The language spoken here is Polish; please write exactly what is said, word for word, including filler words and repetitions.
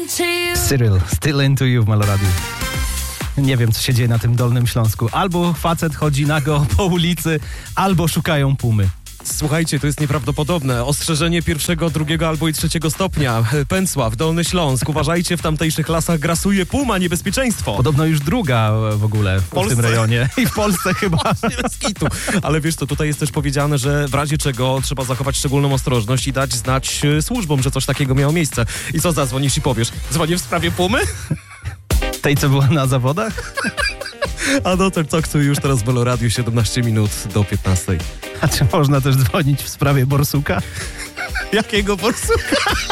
into you. Cyril, Still Into You w Meloradiu. Nie wiem, co się dzieje na tym Dolnym Śląsku. Albo facet chodzi nago po ulicy, albo szukają pumy. Słuchajcie, to jest nieprawdopodobne. Ostrzeżenie pierwszego, drugiego albo i trzeciego stopnia. Pęcław, Dolny Śląsk. Uważajcie, w tamtejszych lasach grasuje puma, niebezpieczeństwo. Podobno już druga w ogóle w, w Polsce? tym rejonie. I w Polsce chyba. Bez kitu. Ale wiesz co, tutaj jest też powiedziane, że w razie czego trzeba zachować szczególną ostrożność i dać znać e, służbom, że coś takiego miało miejsce. I co, zadzwonisz i powiesz? Dzwonię w sprawie pumy? Tej, co była na zawodach? A do tego, co chcę już teraz w Meloradiu, siedemnaście minut do piętnastej. A czy można też dzwonić w sprawie borsuka? Jakiego borsuka?